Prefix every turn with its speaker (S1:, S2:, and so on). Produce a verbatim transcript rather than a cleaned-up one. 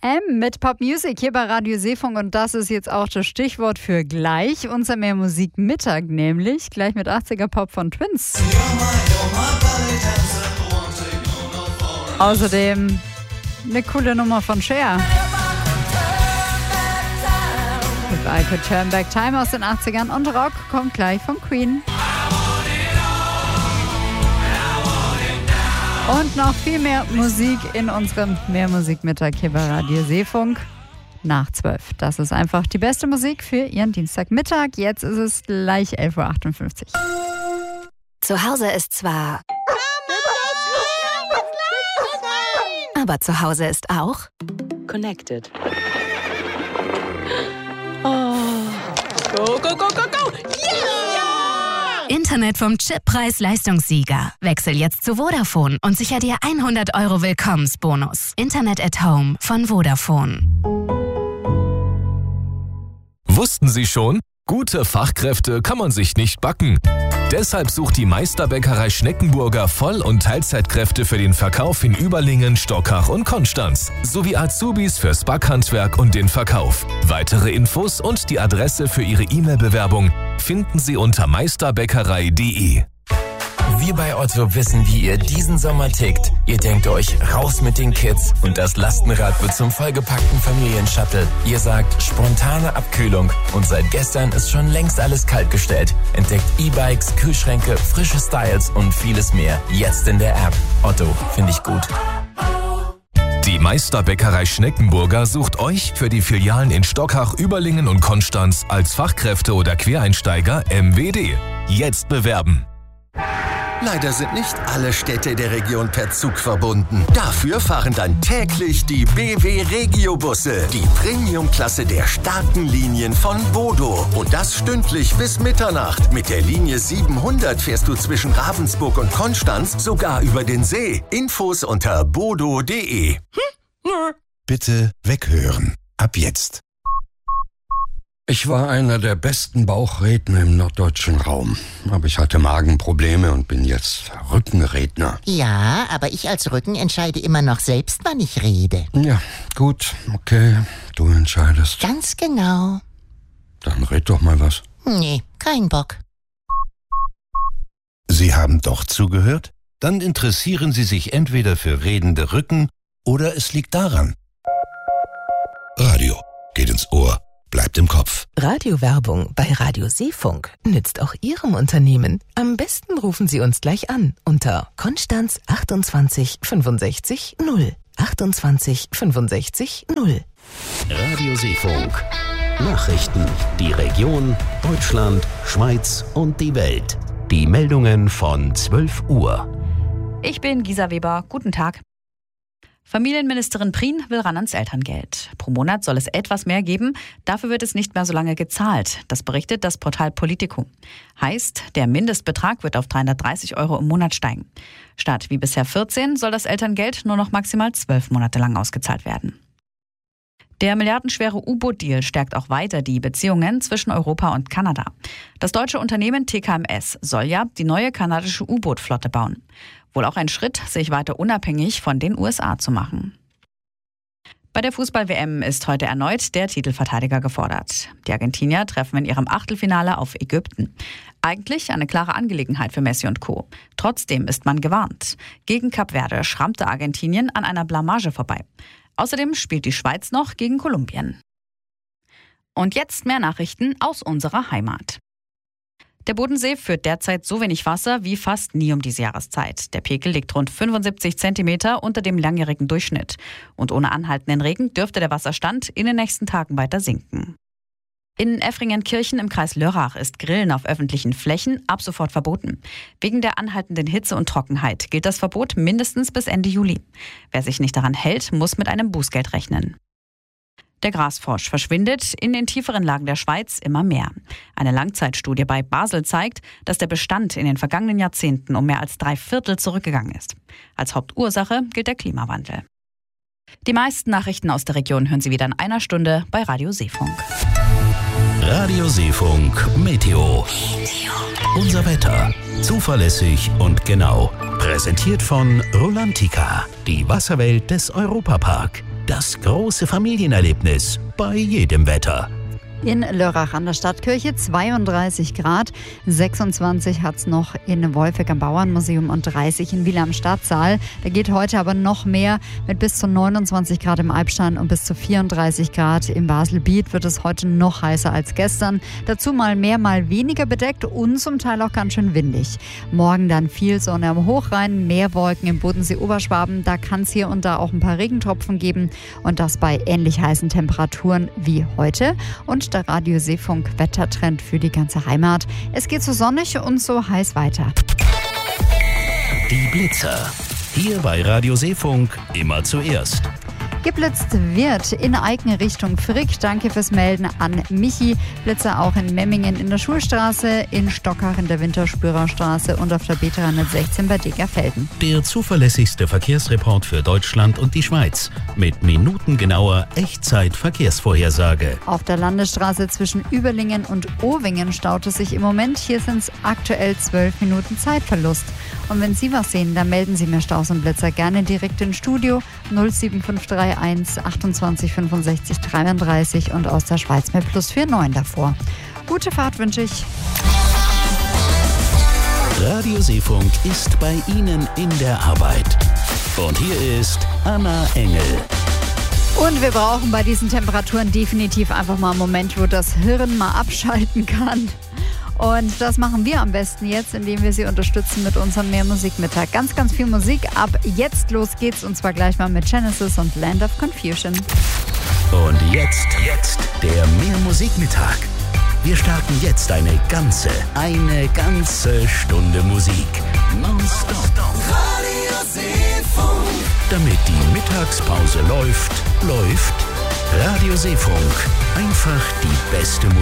S1: M mit Pop Music hier bei Radio Seefunk und das ist jetzt auch das Stichwort für gleich. Unser Mehr Musik Mittag nämlich, gleich mit achtziger Pop von Twins. Außerdem eine coole Nummer von Cher. If I Could Turn Back Time aus den achtzigern und Rock kommt gleich von Queen. Und noch viel mehr Musik in unserem Mehr Musik Mittag hier bei Radio Seefunk nach zwölf. Das ist einfach die beste Musik für Ihren Dienstagmittag. Jetzt ist es gleich elf Uhr achtundfünfzig.
S2: Zu Hause ist zwar... Aber zu Hause ist auch...
S3: Connected. Oh. Go, go, go, go, go! Yeah!
S2: Internet vom Chippreis-Leistungssieger. Wechsel jetzt zu Vodafone und sicher dir hundert Euro Willkommensbonus. Internet at Home von Vodafone.
S4: Wussten Sie schon? Gute Fachkräfte kann man sich nicht backen. Deshalb sucht die Meisterbäckerei Schneckenburger Voll- und Teilzeitkräfte für den Verkauf in Überlingen, Stockach und Konstanz sowie Azubis fürs Backhandwerk und den Verkauf. Weitere Infos und die Adresse für Ihre E-Mail-Bewerbung finden Sie unter meisterbäckerei punkt de.
S5: Wir bei Otto wissen, wie ihr diesen Sommer tickt. Ihr denkt euch, raus mit den Kids und das Lastenrad wird zum vollgepackten Familienshuttle. Ihr sagt, spontane Abkühlung und seit gestern ist schon längst alles kaltgestellt. Entdeckt E-Bikes, Kühlschränke, frische Styles und vieles mehr. Jetzt in der App. Otto, finde ich gut.
S4: Die Meisterbäckerei Schneckenburger sucht euch für die Filialen in Stockach, Überlingen und Konstanz als Fachkräfte oder Quereinsteiger M W D. Jetzt bewerben!
S6: Leider sind nicht alle Städte der Region per Zug verbunden. Dafür fahren dann täglich die B W Regio-Busse, die Premium-Klasse der starken Linien von Bodo. Und das stündlich bis Mitternacht. Mit der Linie siebenhundert fährst du zwischen Ravensburg und Konstanz sogar über den See. Infos unter bodo punkt de.
S7: Bitte weghören. Ab jetzt. Ich war einer der besten Bauchredner im norddeutschen Raum. Aber ich hatte Magenprobleme und bin jetzt Rückenredner.
S8: Ja, aber ich als Rücken entscheide immer noch selbst, wann ich rede.
S7: Ja, gut, okay, du entscheidest.
S8: Ganz genau.
S7: Dann red doch mal was.
S8: Nee, kein Bock.
S9: Sie haben doch zugehört? Dann interessieren Sie sich entweder für redende Rücken oder es liegt daran.
S7: Radio geht ins Ohr. Bleibt im Kopf.
S3: Radiowerbung bei Radio Seefunk nützt auch Ihrem Unternehmen. Am besten rufen Sie uns gleich an unter Konstanz achtundzwanzig fünfundsechzig null. achtundzwanzig fünfundsechzig null.
S10: Radio Seefunk. Nachrichten, die Region, Deutschland, Schweiz und die Welt. Die Meldungen von zwölf Uhr.
S11: Ich bin Gisa Weber. Guten Tag. Familienministerin Prien will ran ans Elterngeld. Pro Monat soll es etwas mehr geben, dafür wird es nicht mehr so lange gezahlt. Das berichtet das Portal Politico. Heißt, der Mindestbetrag wird auf dreihundertdreißig Euro im Monat steigen. Statt wie bisher vierzehn soll das Elterngeld nur noch maximal zwölf Monate lang ausgezahlt werden. Der milliardenschwere U-Boot-Deal stärkt auch weiter die Beziehungen zwischen Europa und Kanada. Das deutsche Unternehmen T K M S soll ja die neue kanadische U-Boot-Flotte bauen. Wohl auch ein Schritt, sich weiter unabhängig von den U S A zu machen. Bei der Fußball-W M ist heute erneut der Titelverteidiger gefordert. Die Argentinier treffen in ihrem Achtelfinale auf Ägypten. Eigentlich eine klare Angelegenheit für Messi und Co. Trotzdem ist man gewarnt. Gegen Kap Verde schrammte Argentinien an einer Blamage vorbei. Außerdem spielt die Schweiz noch gegen Kolumbien. Und jetzt mehr Nachrichten aus unserer Heimat. Der Bodensee führt derzeit so wenig Wasser wie fast nie um diese Jahreszeit. Der Pegel liegt rund fünfundsiebzig Zentimeter unter dem langjährigen Durchschnitt. Und ohne anhaltenden Regen dürfte der Wasserstand in den nächsten Tagen weiter sinken. In Effringenkirchen im Kreis Lörrach ist Grillen auf öffentlichen Flächen ab sofort verboten. Wegen der anhaltenden Hitze und Trockenheit gilt das Verbot mindestens bis Ende Juli. Wer sich nicht daran hält, muss mit einem Bußgeld rechnen. Der Grasfrosch verschwindet in den tieferen Lagen der Schweiz immer mehr. Eine Langzeitstudie bei Basel zeigt, dass der Bestand in den vergangenen Jahrzehnten um mehr als drei Viertel zurückgegangen ist. Als Hauptursache gilt der Klimawandel. Die meisten Nachrichten aus der Region hören Sie wieder in einer Stunde bei Radio Seefunk.
S10: Radio Seefunk Meteo.
S2: Meteo.
S10: Unser Wetter. Zuverlässig und genau. Präsentiert von Rolantica, die Wasserwelt des Europapark. Das große Familienerlebnis bei jedem Wetter.
S1: In Lörrach an der Stadtkirche zweiunddreißig Grad, sechsundzwanzig hat es noch in Wolfegg am Bauernmuseum und dreißig in Wiel am Stadtsaal. Da geht heute aber noch mehr mit bis zu neunundzwanzig Grad im Albstein und bis zu vierunddreißig Grad im Baselbiet wird es heute noch heißer als gestern. Dazu mal mehr, mal weniger bedeckt und zum Teil auch ganz schön windig. Morgen dann viel Sonne am Hochrhein, mehr Wolken im Bodensee-Oberschwaben. Da kann es hier und da auch ein paar Regentropfen geben und das bei ähnlich heißen Temperaturen wie heute. Und der Radio Seefunk Wettertrend für die ganze Heimat. Es geht so sonnig und so heiß weiter.
S10: Die Blitzer. Hier bei Radio Seefunk immer zuerst.
S1: Geblitzt wird in Eiken Richtung Frick. Danke fürs Melden an Michi. Blitzer auch in Memmingen in der Schulstraße, in Stockach in der Winterspürerstraße und auf der B dreihundertsechzehn bei Degerfelden.
S10: Der zuverlässigste Verkehrsreport für Deutschland und die Schweiz. Mit minutengenauer Echtzeit-Verkehrsvorhersage.
S1: Auf der Landesstraße zwischen Überlingen und Owingen staut es sich im Moment. Hier sind es aktuell zwölf Minuten Zeitverlust. Und wenn Sie was sehen, dann melden Sie mir Staus und Blitzer gerne direkt ins Studio null sieben fünf drei eins achtundzwanzig fünfundsechzig dreiunddreißig und aus der Schweiz mit plus neun davor. Gute Fahrt wünsche ich.
S10: Radio Seefunk ist bei Ihnen in der Arbeit. Und hier ist Anna Engel.
S1: Und wir brauchen bei diesen Temperaturen definitiv einfach mal einen Moment, wo das Hirn mal abschalten kann. Und das machen wir am besten jetzt, indem wir Sie unterstützen mit unserem Mehrmusikmittag. Ganz, ganz viel Musik. Ab jetzt los geht's und zwar gleich mal mit Genesis und Land of Confusion.
S10: Und jetzt, jetzt der Mehrmusikmittag. Wir starten jetzt eine ganze, eine ganze Stunde Musik. Nonstop.
S6: Radio Seefunk.
S10: Damit die Mittagspause läuft, läuft Radio Seefunk. Einfach die beste Musik.